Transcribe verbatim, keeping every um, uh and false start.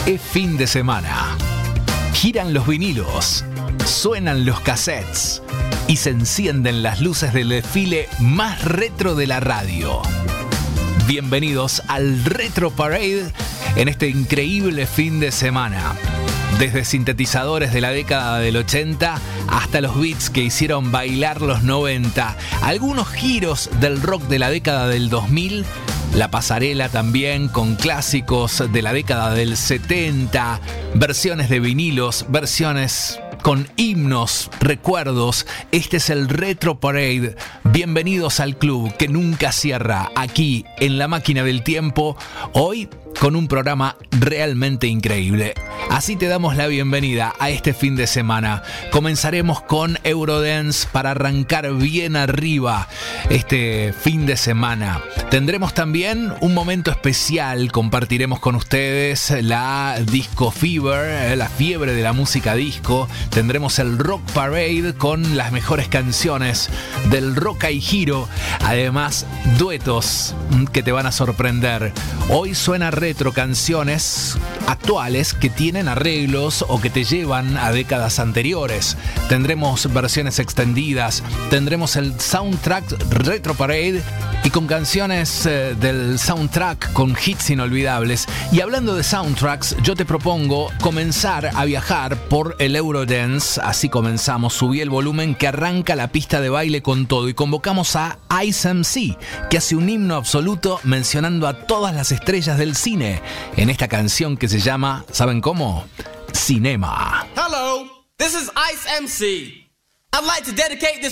Es fin de semana. Giran los vinilos, suenan los cassettes y se encienden las luces del desfile más retro de la radio. Bienvenidos al Retro Parade en este increíble fin de semana. Desde sintetizadores de la década del ochenta hasta los beats que hicieron bailar los noventa, algunos giros del rock de la década del dos mil, la pasarela también con clásicos de la década del setenta, versiones de vinilos, versiones con himnos, recuerdos. Este es el Retro Parade. Bienvenidos al club que nunca cierra, aquí en la máquina del tiempo, hoy con un programa realmente increíble. Así te damos la bienvenida a este fin de semana. Comenzaremos con Eurodance para arrancar bien arriba este fin de semana. Tendremos también un momento especial, compartiremos con ustedes la Disco Fever, la fiebre de la música disco. Tendremos el Rock Parade con las mejores canciones del Rock y Giro. Además, duetos que te van a sorprender. Hoy suena retro, canciones actuales que tienen arreglos o que te llevan a décadas anteriores. Tendremos versiones extendidas, tendremos el soundtrack Retro Parade y con canciones eh, del soundtrack con hits inolvidables. Y hablando de soundtracks, yo te propongo comenzar a viajar por el Eurodance. Así comenzamos, subí el volumen que arranca la pista de baile con todo y convocamos a Ice M C, que hace un himno absoluto mencionando a todas las estrellas del cine en esta canción que se llama, ¿saben cómo? Cinema. Hello, this is Ice M C. I'd like to dedicate this